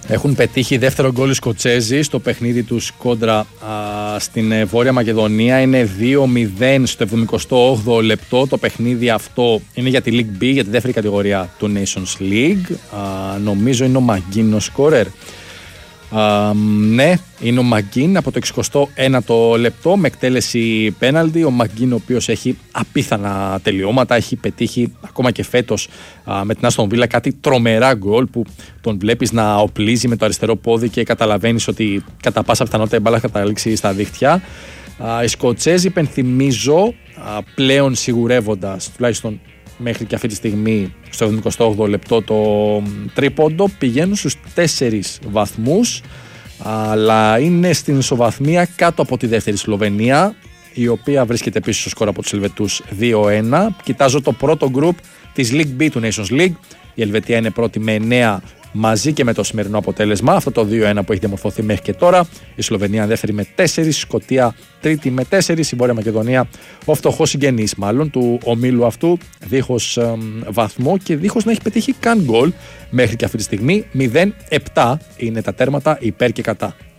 Έχουν πετύχει δεύτερο γκολ οι Σκοτσέζοι στο παιχνίδι τους κόντρα στην Βόρεια Μακεδονία. Είναι 2-0 στο 78ο λεπτό. Το παιχνίδι αυτό είναι για τη League B, για τη δεύτερη κατηγορία του Nations League. Νομίζω είναι ο Μαγκίν ο σκόρερ. Ναι, είναι ο Μαγκίν από το 69ο λεπτό με εκτέλεση πέναλτι. Ο Μαγκίν, ο οποίος έχει απίθανα τελειώματα, έχει πετύχει ακόμα και φέτος με την Άστον Βίλα κάτι τρομερά γκολ που τον βλέπεις να οπλίζει με το αριστερό πόδι και καταλαβαίνεις ότι κατά πάσα πιθανότητα η μπάλα θα καταλήξει στα δίχτυα. Οι Σκοτσέζοι, υπενθυμίζω, πλέον σιγουρεύοντας τουλάχιστον μέχρι και αυτή τη στιγμή στο 78ο λεπτό το τρίποντο, πηγαίνουν στους 4 βαθμούς, αλλά είναι στην ισοβαθμία κάτω από τη δεύτερη Σλοβενία, η οποία βρίσκεται πίσω στο σκορ από τους Ελβετούς 2-1. Κοιτάζω το πρώτο γκρουπ της League B του Nations League. Η Ελβετία είναι πρώτη με 9 μαζί και με το σημερινό αποτέλεσμα, αυτό το 2-1 που έχει διαμορφωθεί μέχρι και τώρα. Η Σλοβενία δεύτερη με 4, η Σκωτία τρίτη με 4, η Βόρεια Μακεδονία ο φτωχός συγγενής μάλλον του ομίλου αυτού, δίχως βαθμό και δίχως να έχει πετύχει καν γκολ μέχρι και αυτή τη στιγμή. 0-7 είναι τα τέρματα υπέρ και κατά.